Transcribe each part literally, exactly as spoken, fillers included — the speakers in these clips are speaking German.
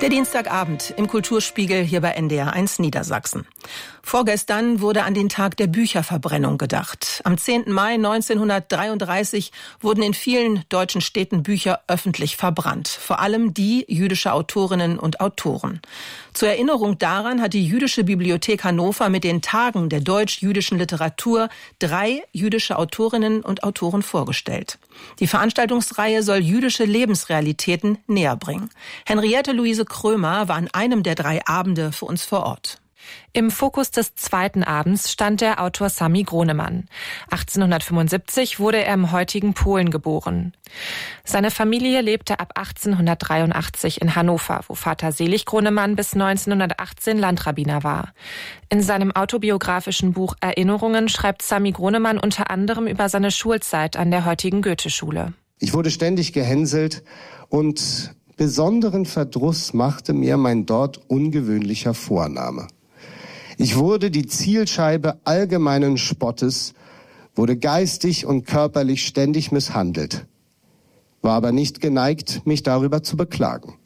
Der Dienstagabend im Kulturspiegel hier bei N D R eins Niedersachsen. Vorgestern wurde an den Tag der Bücherverbrennung gedacht. Am zehnten Mai neunzehnhundertdreiunddreißig wurden in vielen deutschen Städten Bücher öffentlich verbrannt. Vor allem die jüdischer Autorinnen und Autoren. Zur Erinnerung daran hat die Jüdische Bibliothek Hannover mit den Tagen der deutsch-jüdischen Literatur drei jüdische Autorinnen und Autoren vorgestellt. Die Veranstaltungsreihe soll jüdische Lebensrealitäten näher bringen. Henriette Luise Krömer war an einem der drei Abende für uns vor Ort. Im Fokus des zweiten Abends stand der Autor Sami Gronemann. achtzehnhundertfünfundsiebzig wurde er im heutigen Polen geboren. Seine Familie lebte ab achtzehnhundertdreiundachtzig in Hannover, wo Vater Selig Gronemann bis neunzehnhundertachtzehn Landrabbiner war. In seinem autobiografischen Buch Erinnerungen schreibt Sami Gronemann unter anderem über seine Schulzeit an der heutigen Goetheschule. Ich wurde ständig gehänselt und besonderen Verdruss machte mir mein dort ungewöhnlicher Vorname. Ich wurde die Zielscheibe allgemeinen Spottes, wurde geistig und körperlich ständig misshandelt, war aber nicht geneigt, mich darüber zu beklagen.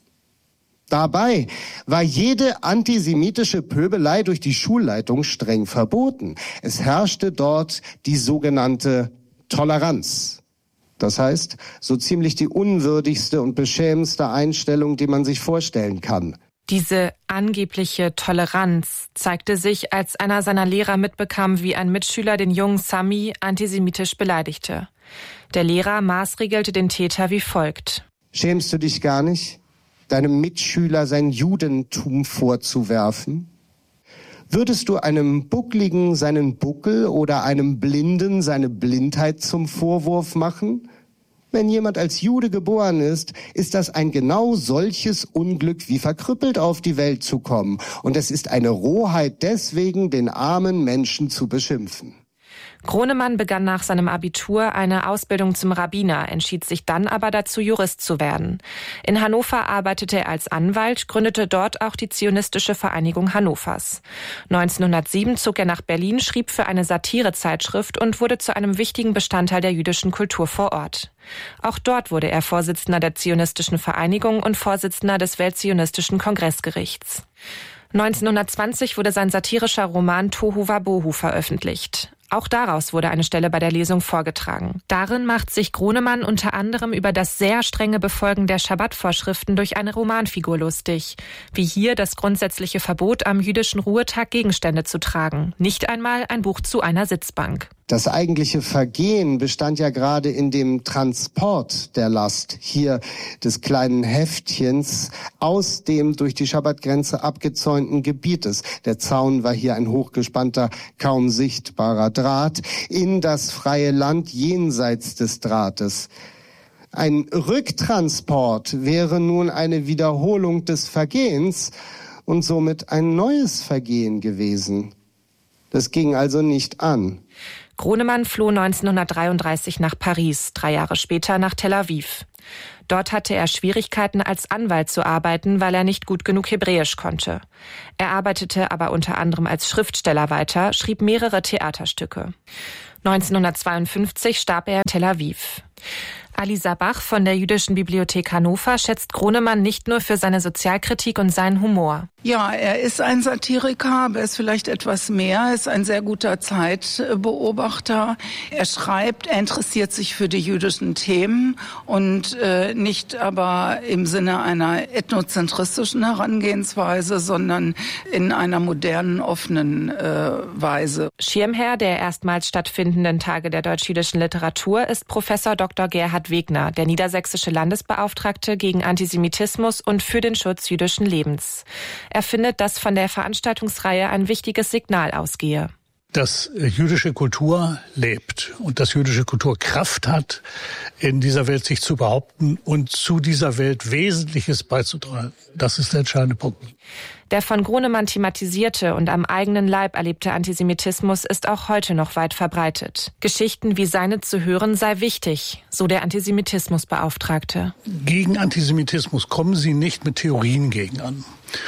Dabei war jede antisemitische Pöbelei durch die Schulleitung streng verboten. Es herrschte dort die sogenannte Toleranz. Das heißt, so ziemlich die unwürdigste und beschämendste Einstellung, die man sich vorstellen kann. Diese angebliche Toleranz zeigte sich, als einer seiner Lehrer mitbekam, wie ein Mitschüler den jungen Sami antisemitisch beleidigte. Der Lehrer maßregelte den Täter wie folgt: Schämst du dich gar nicht, deinem Mitschüler sein Judentum vorzuwerfen? Würdest du einem Buckligen seinen Buckel oder einem Blinden seine Blindheit zum Vorwurf machen? Wenn jemand als Jude geboren ist, ist das ein genau solches Unglück, wie verkrüppelt auf die Welt zu kommen. Und es ist eine Rohheit deswegen, den armen Menschen zu beschimpfen. Gronemann begann nach seinem Abitur eine Ausbildung zum Rabbiner, entschied sich dann aber dazu, Jurist zu werden. In Hannover arbeitete er als Anwalt, gründete dort auch die Zionistische Vereinigung Hannovers. neunzehnhundertsieben zog er nach Berlin, schrieb für eine Satirezeitschrift und wurde zu einem wichtigen Bestandteil der jüdischen Kultur vor Ort. Auch dort wurde er Vorsitzender der Zionistischen Vereinigung und Vorsitzender des Weltzionistischen Kongressgerichts. neunzehnhundertzwanzig wurde sein satirischer Roman Tohu Wabohu veröffentlicht. Auch daraus wurde eine Stelle bei der Lesung vorgetragen. Darin macht sich Gronemann unter anderem über das sehr strenge Befolgen der Schabbat-Vorschriften durch eine Romanfigur lustig, wie hier das grundsätzliche Verbot, am jüdischen Ruhetag Gegenstände zu tragen, nicht einmal ein Buch zu einer Sitzbank. Das eigentliche Vergehen bestand ja gerade in dem Transport der Last, hier des kleinen Heftchens, aus dem durch die Schabbatgrenze abgezäunten Gebietes. Der Zaun war hier ein hochgespannter, kaum sichtbarer Draht in das freie Land jenseits des Drahtes. Ein Rücktransport wäre nun eine Wiederholung des Vergehens und somit ein neues Vergehen gewesen. Das ging also nicht an. Gronemann floh neunzehnhundertdreiunddreißig nach Paris, drei Jahre später nach Tel Aviv. Dort hatte er Schwierigkeiten, als Anwalt zu arbeiten, weil er nicht gut genug Hebräisch konnte. Er arbeitete aber unter anderem als Schriftsteller weiter, schrieb mehrere Theaterstücke. neunzehnhundertzweiundfünfzig starb er in Tel Aviv. Alisa Bach von der Jüdischen Bibliothek Hannover schätzt Gronemann nicht nur für seine Sozialkritik und seinen Humor. Ja, er ist ein Satiriker, aber er ist vielleicht etwas mehr. Er ist ein sehr guter Zeitbeobachter. Er schreibt, er interessiert sich für die jüdischen Themen und äh, nicht aber im Sinne einer ethnozentristischen Herangehensweise, sondern in einer modernen, offenen äh, Weise. Schirmherr der erstmals stattfindenden Tage der deutsch-jüdischen Literatur ist Professor Doktor Gerhard Wegner, der niedersächsische Landesbeauftragte gegen Antisemitismus und für den Schutz jüdischen Lebens. Er findet, dass von der Veranstaltungsreihe ein wichtiges Signal ausgehe. Dass jüdische Kultur lebt und dass jüdische Kultur Kraft hat, in dieser Welt sich zu behaupten und zu dieser Welt Wesentliches beizutragen. Das ist der entscheidende Punkt. Der von Gronemann thematisierte und am eigenen Leib erlebte Antisemitismus ist auch heute noch weit verbreitet. Geschichten wie seine zu hören sei wichtig, so der Antisemitismusbeauftragte. Gegen Antisemitismus kommen Sie nicht mit Theorien gegen an.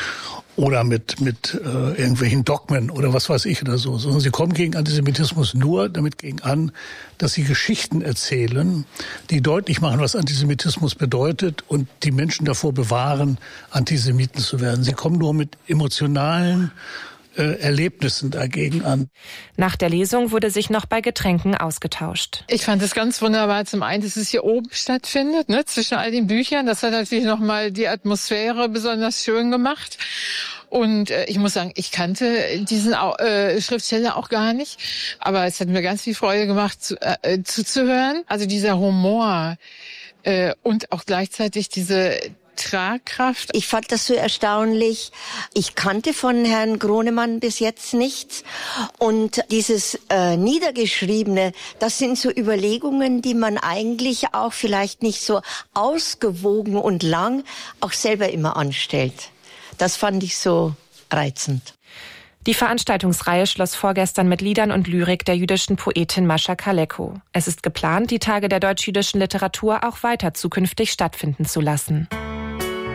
oder mit mit äh, irgendwelchen Dogmen oder was weiß ich oder so, sondern sie kommen gegen Antisemitismus nur damit gegen an, dass sie Geschichten erzählen, die deutlich machen, was Antisemitismus bedeutet und die Menschen davor bewahren, Antisemiten zu werden. Sie kommen nur mit emotionalen äh, Erlebnissen dagegen an. Nach der Lesung wurde sich noch bei Getränken ausgetauscht. Ich fand es ganz wunderbar, zum einen, dass es hier oben stattfindet, ne, zwischen all den Büchern. Das hat natürlich nochmal die Atmosphäre besonders schön gemacht. Und äh, ich muss sagen, ich kannte diesen äh, Schriftsteller auch gar nicht. Aber es hat mir ganz viel Freude gemacht, zu, äh, zuzuhören. Also dieser Humor äh, und auch gleichzeitig diese Tragkraft. Ich fand das so erstaunlich. Ich kannte von Herrn Gronemann bis jetzt nichts. Und dieses äh, Niedergeschriebene, das sind so Überlegungen, die man eigentlich auch vielleicht nicht so ausgewogen und lang auch selber immer anstellt. Das fand ich so reizend. Die Veranstaltungsreihe schloss vorgestern mit Liedern und Lyrik der jüdischen Poetin Mascha Kaleko. Es ist geplant, die Tage der deutsch-jüdischen Literatur auch weiter zukünftig stattfinden zu lassen.